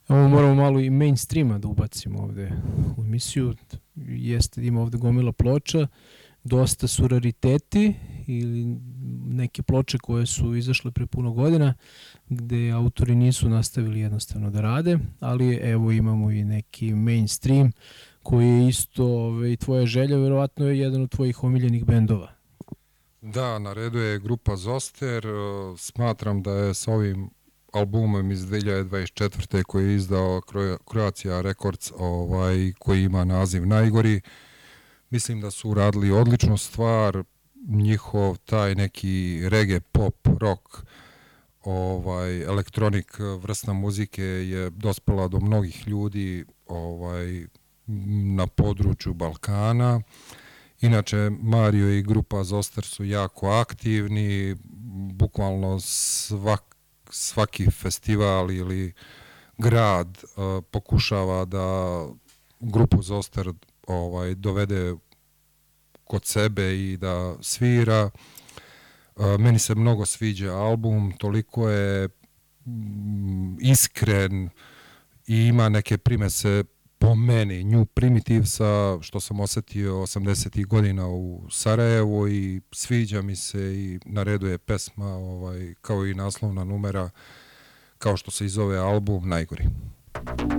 Ovo moramo malo i mainstreama da ubacimo ovde u emisiju. Jeste, ima ovde gomila ploča, dosta su rariteti ili neke ploče koje su izašle pre puno godina, gde autori nisu nastavili jednostavno da rade, ali evo imamo i neki mainstream koji je isto i tvoja želja, verovatno je jedan od tvojih omiljenih bendova. Da, na redu je grupa Zoster. Smatram da je sa ovim albumom iz 2024. koji je izdao Croatia Records, koji ima naziv Najgori. Mislim da su uradili odličnu stvar. Njihov taj neki reggae, pop, rock, elektronik vrsta muzike je dospela do mnogih ljudi na području Balkana. Inače, Mario i grupa Zoster su jako aktivni, bukvalno svaki festival ili grad pokušava da grupu Zoster dovede kod sebe i da svira. Meni se mnogo sviđa album, toliko je iskren i ima neke primese po meni, New Primitives-a, što sam osetio 80. godina u Sarajevu i sviđa mi se i na redu je pesma kao i naslovna numera, kao što se i zove album, Najgori.